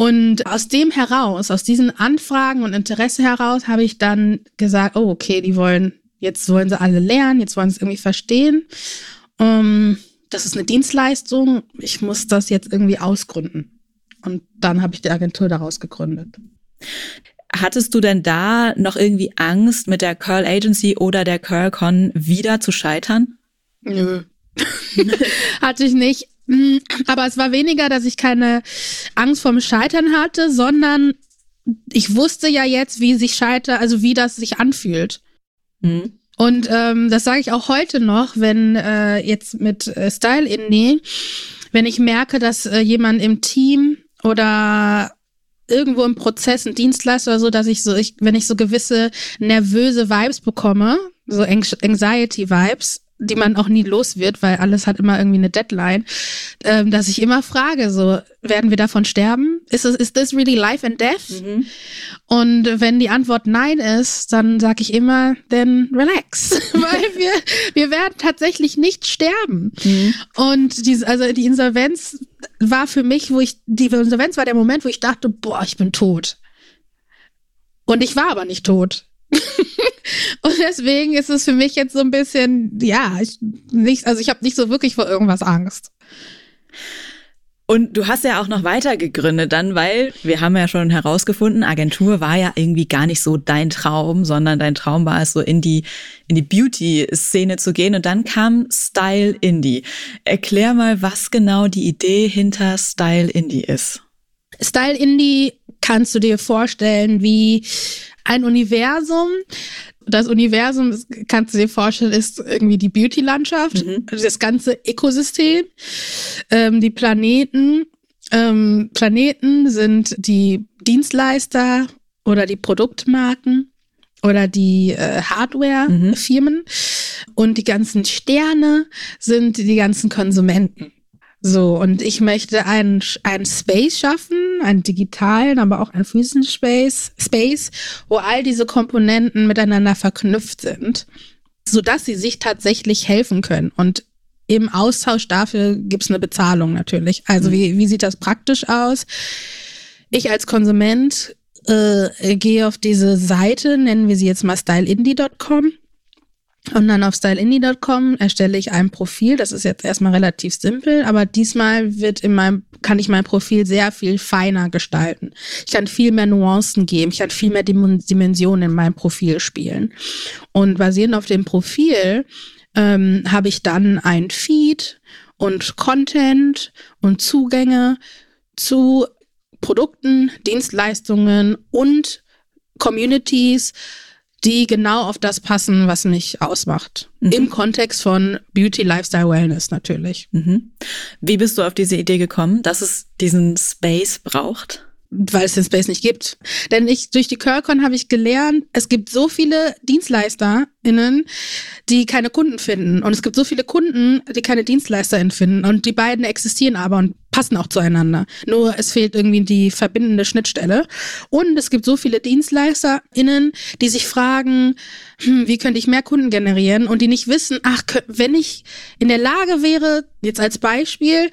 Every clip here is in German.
Und aus diesen Anfragen und Interesse heraus, habe ich dann gesagt, oh, okay, jetzt wollen sie alle lernen, jetzt wollen sie es irgendwie verstehen. Das ist eine Dienstleistung, ich muss das jetzt irgendwie ausgründen. Und dann habe ich die Agentur daraus gegründet. Hattest du denn da noch irgendwie Angst, mit der Curl Agency oder der CurlCon wieder zu scheitern? Nö. Hatte ich nicht. Aber es war weniger, dass ich keine Angst vorm Scheitern hatte, sondern ich wusste ja jetzt, wie das sich anfühlt. Mhm. Und das sage ich auch heute noch, wenn jetzt mit Style Indie, wenn ich merke, dass jemand im Team oder irgendwo im Prozess, ein Dienstleister oder so, dass wenn ich so gewisse nervöse Vibes bekomme, so Anxiety-Vibes, die man auch nie los wird, weil alles hat immer irgendwie eine Deadline, dass ich immer frage, so, werden wir davon sterben? Is this really life and death? Mhm. Und wenn die Antwort nein ist, dann sage ich immer, then relax, weil wir werden tatsächlich nicht sterben. Mhm. Und die Insolvenz war für mich, die Insolvenz war der Moment, wo ich dachte, boah, ich bin tot. Und ich war aber nicht tot. Und deswegen ist es für mich jetzt so ein bisschen, ich habe nicht so wirklich vor irgendwas Angst. Und du hast ja auch noch weiter gegründet dann, weil wir haben ja schon herausgefunden, Agentur war ja irgendwie gar nicht so dein Traum, sondern dein Traum war es so in die Beauty-Szene zu gehen. Und dann kam Style Indie. Erklär mal, was genau die Idee hinter Style Indie ist. Style Indie kannst du dir vorstellen wie ein Universum. Das Universum, kannst du dir vorstellen, ist irgendwie die Beauty-Landschaft, das ganze Ökosystem, die Planeten. Planeten sind die Dienstleister oder die Produktmarken oder die Hardware-Firmen und die ganzen Sterne sind die ganzen Konsumenten. So, und ich möchte einen Space schaffen, einen digitalen, aber auch einen physischen Space, wo all diese Komponenten miteinander verknüpft sind, sodass sie sich tatsächlich helfen können. Und im Austausch dafür gibt's eine Bezahlung natürlich. Also wie sieht das praktisch aus? Ich als Konsument gehe auf diese Seite, nennen wir sie jetzt mal styleindie.com. Und dann auf styleindie.com erstelle ich ein Profil. Das ist jetzt erstmal relativ simpel, aber diesmal kann ich mein Profil sehr viel feiner gestalten. Ich kann viel mehr Nuancen geben. Ich kann viel mehr Dimensionen in meinem Profil spielen. Und basierend auf dem Profil habe ich dann ein Feed und Content und Zugänge zu Produkten, Dienstleistungen und Communities, die genau auf das passen, was mich ausmacht. Im Kontext von Beauty, Lifestyle, Wellness natürlich. Mhm. Wie bist du auf diese Idee gekommen, dass es diesen Space braucht? Weil es den Space nicht gibt. Denn durch die CurlCon habe ich gelernt, es gibt so viele DienstleisterInnen, die keine Kunden finden. Und es gibt so viele Kunden, die keine DienstleisterInnen finden. Und die beiden existieren aber und passen auch zueinander. Nur es fehlt irgendwie die verbindende Schnittstelle. Und es gibt so viele DienstleisterInnen, die sich fragen, wie könnte ich mehr Kunden generieren? Und die nicht wissen, wenn ich in der Lage wäre, jetzt als Beispiel,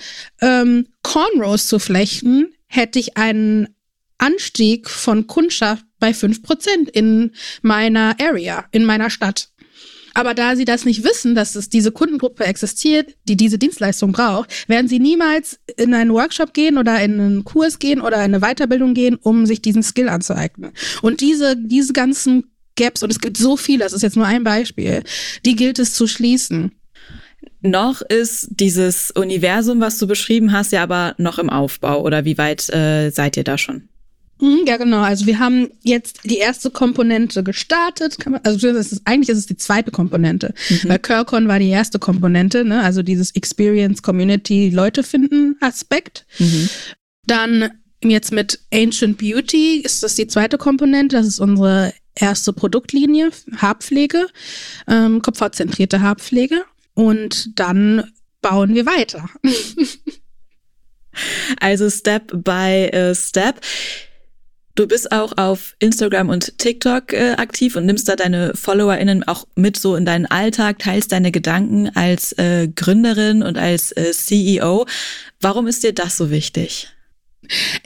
Cornrows zu flechten, hätte ich einen Anstieg von Kundschaft bei 5% in meiner Area, in meiner Stadt. Aber da sie das nicht wissen, dass es diese Kundengruppe existiert, die diese Dienstleistung braucht, werden sie niemals in einen Workshop gehen oder in einen Kurs gehen oder in eine Weiterbildung gehen, um sich diesen Skill anzueignen. Und diese ganzen Gaps, und es gibt so viele, das ist jetzt nur ein Beispiel, die gilt es zu schließen. Noch ist dieses Universum, was du beschrieben hast, ja aber noch im Aufbau. Oder wie weit seid ihr da schon? Ja, genau. Also wir haben jetzt die erste Komponente gestartet. Eigentlich ist es die zweite Komponente. Weil CurlCon war die erste Komponente, ne? Also dieses Experience, Community, Leute finden Aspekt. Dann jetzt mit Ancient Beauty ist das die zweite Komponente. Das ist unsere erste Produktlinie, Haarpflege, kopfhautzentrierte Haarpflege. Und dann bauen wir weiter. Also Step by Step. Du bist auch auf Instagram und TikTok aktiv und nimmst da deine FollowerInnen auch mit so in deinen Alltag, teilst deine Gedanken als Gründerin und als CEO. Warum ist dir das so wichtig?